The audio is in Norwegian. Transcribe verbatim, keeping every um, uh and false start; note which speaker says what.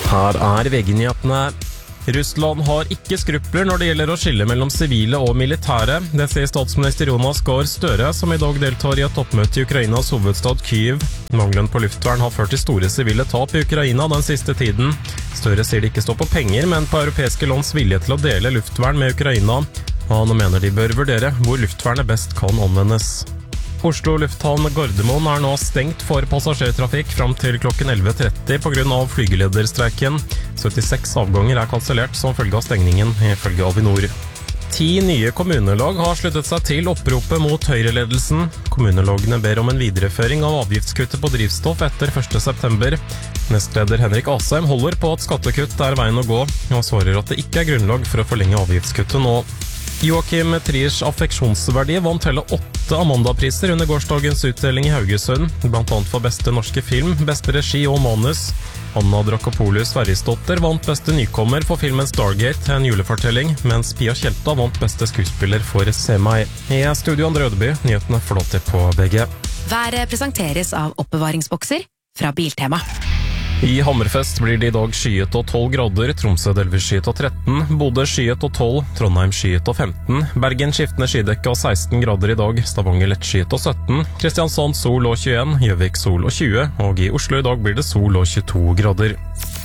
Speaker 1: Her er V G-nyhetene. Russland har ikke skrupler når det gjelder å skille mellom sivile og militære. Det sier statsminister Jonas Gahr Støre, som i dag deltar i et toppmøte i Ukrainas hovedstad Kyiv. Mangelen på luftvern har ført til store sivile tap i Ukraina den siste tiden. Støre sier det ikke står på penger, men på europeiske lands vilje til å dele luftvern med Ukraina. Han mener de bør vurdere hvor luftvernet best kan anvendes. Oslo lufthavn Gardermoen er nå stengt for passasjertrafikk fram til klokken elleve tretti på grunn av flygelederstreiken. syttiseks avganger er kansellert som følge av stengningen, ifølge Avinor. Ti nye kommunelag har sluttet seg til oppropet mot høyreledelsen. Kommunelagene ber om en videreføring av avgiftskuttet på drivstoff etter første september. Nestleder Henrik Asheim holder på at skattekutt er veien å gå, og svarer at det ikke er grunnlag for å forlenge avgiftskuttet nå. Joachim Triers affeksjonsverdi vant hele åtte Amanda-priser under gårsdagens utdeling i Haugesund, blant annet for beste norske film, beste regi og manus. Anna Drakopoulos Sverrisdotter vant beste nykommer for filmen Stargate, en julefortelling, mens Pia Tjelta vant beste skuespiller for Se meg. I studio Andre Ødeby, nyhetene flåter på V G.
Speaker 2: Været presenteres av oppbevaringsbokser fra Biltema.
Speaker 1: I Hammerfest blir det i dag skyet og tolv grader, Tromsø delvis skyet og tretten, Bodø skyet og tolv, Trondheim skyet og femten, Bergen skiftende skydekke og seksten grader i dag, Stavanger lett skyet og sytten, Kristiansand sol og tjueen, Gjøvik sol og tjue, og i Oslo i dag blir det sol og tjueto grader.